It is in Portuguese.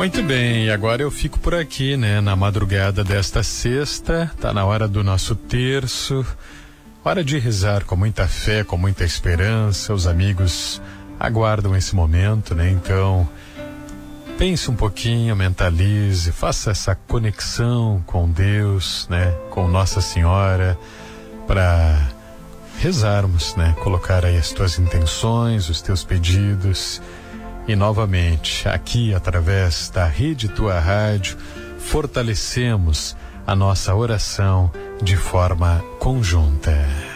Muito bem, e agora eu fico por aqui, né? Na madrugada desta sexta, tá na hora do nosso terço, hora de rezar com muita fé, com muita esperança. Os amigos aguardam esse momento, né? Então, pense um pouquinho, mentalize, faça essa conexão com Deus, né? Com Nossa Senhora, para rezarmos, né? Colocar aí as tuas intenções, os teus pedidos. E novamente, aqui através da Rede Tua Rádio, fortalecemos a nossa oração de forma conjunta.